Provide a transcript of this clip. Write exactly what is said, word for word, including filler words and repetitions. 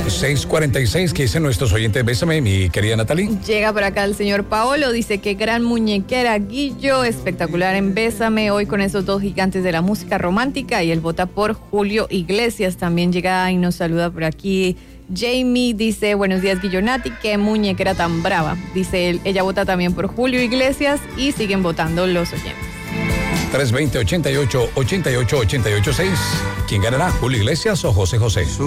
seis cuarenta y seis, ¿qué dicen nuestros oyentes? Bésame, mi querida Natalie. Llega por acá el señor Paolo, dice que gran muñequera Guillo, espectacular en Bésame, hoy con esos dos gigantes de la música romántica, y él vota por Julio Iglesias. También llega y nos saluda por aquí Jamie, dice, buenos días Guillonati, qué muñequera tan brava. Dice él, ella vota también por Julio Iglesias y siguen votando los oyentes. tres veinte, ochenta y ocho, ochenta y ocho, ochenta y ocho, seis. ¿Quién ganará, Julio Iglesias o José José?